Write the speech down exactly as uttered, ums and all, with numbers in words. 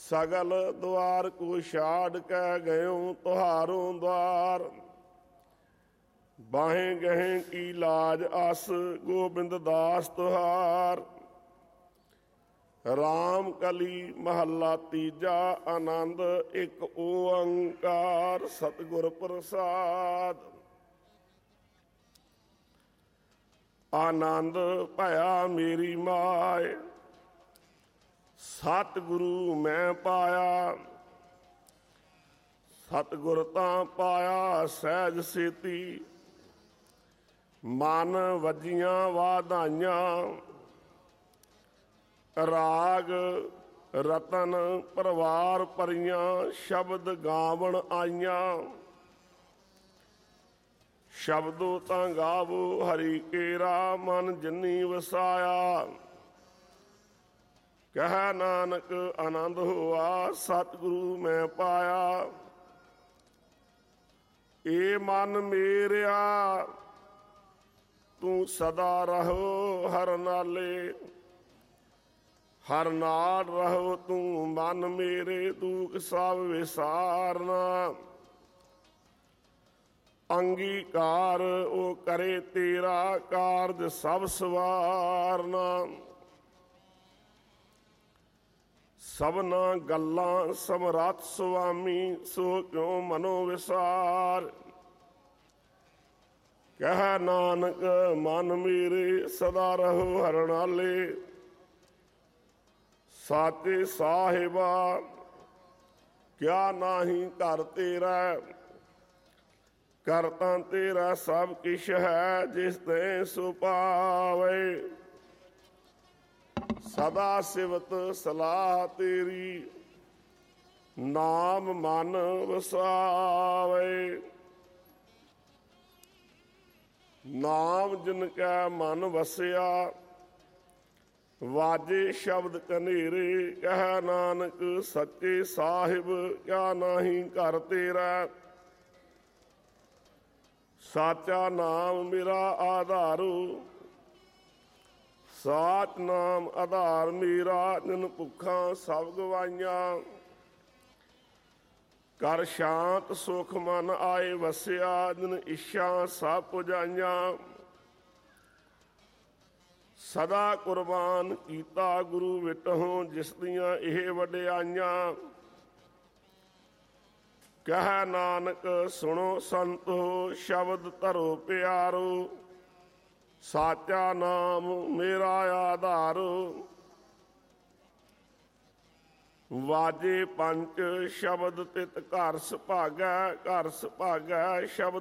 सगल द्वार को छाड़ कै गयो तुहारों द्वार। बाहें गहें की लाज आस गोबिंद दास तुहार। राम कली महला तीजा आनंद एक ओंकार सतगुर प्रसाद। आनंद भया मेरी माय सतगुरु मैं पाया। सतगुर तां पाया सहज सेती मन वजियां वाधाइयां। राग रतन परवार परियां शब्द गावण आईयां। शब्दों तां गावो हरि केरा मन जिन्नी वसाया। कह नानक आनंद होआ सतगुरु मैं पाया। ए मन मेरिया तू सदा रहो हर नाले। हर नाल रहो तू मन मेरे दुख सब विसारना। अंगीकार ओ करे तेरा कारज सब सवारना। सबना गल्लां समरथ स्वामी सो क्यों मनो विसार। कह नानक मन मेरे सदा रहो हर नाले। साचे साहिबा क्या नाही कर तेरा। करता तेरा सब किश है जिस ते सो पावे। सदा सिवत सलाह तेरी नाम मन वसावे। नाम जिनका मन वसिया वाजे शब्द कनेरे। कह नानक सच्चे साहिब क्या नाही कर तेरा। साचा नाम मेरा आधारो साच नाम आधार मेरा। जिन भुखा सब गवाइयां कर शांत सुख मन आए वसिया। जिन इच्छा सब पुजाइयां सदा कुर्बान कीता गुरु विटहों जिस दियां एह वडियाइयां। कह नानक सुनो संतो शब्द धरो प्यारो। साचा नाम मेरा आधारो। वाजे पंच शब्द तित घर सुभागै। घर सुभागै शब्द